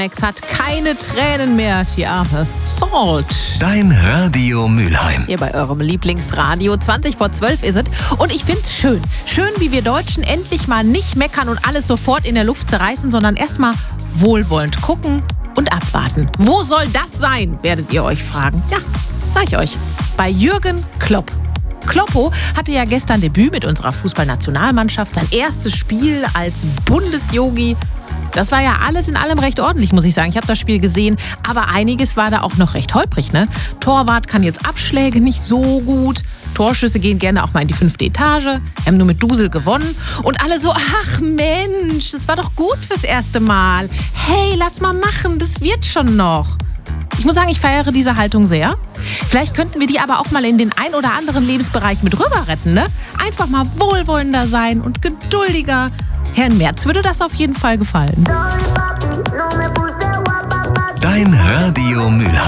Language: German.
Max hat keine Tränen mehr, die arme Salt. Dein Radio Mülheim. Hier bei eurem Lieblingsradio. 11:20 ist es. Und ich find's schön. Schön, wie wir Deutschen endlich mal nicht meckern und alles sofort in der Luft zerreißen, sondern erstmal wohlwollend gucken und abwarten. Wo soll das sein, werdet ihr euch fragen. Ja, sag ich euch. Bei Jürgen Klopp. Kloppo hatte ja gestern Debüt mit unserer Fußballnationalmannschaft. Sein erstes Spiel als Bundesjogi. Das war ja alles in allem recht ordentlich, muss ich sagen. Ich habe das Spiel gesehen, aber einiges war da auch noch recht holprig, ne? Torwart kann jetzt Abschläge nicht so gut. Torschüsse gehen gerne auch mal in die 5. Etage. Wir haben nur mit Dusel gewonnen. Und alle so, ach Mensch, das war doch gut fürs erste Mal. Hey, lass mal machen, das wird schon noch. Ich muss sagen, ich feiere diese Haltung sehr. Vielleicht könnten wir die aber auch mal in den ein oder anderen Lebensbereich mit rüber retten, ne? Einfach mal wohlwollender sein und geduldiger. Herrn Merz würde das auf jeden Fall gefallen. Dein Radio Mülheim.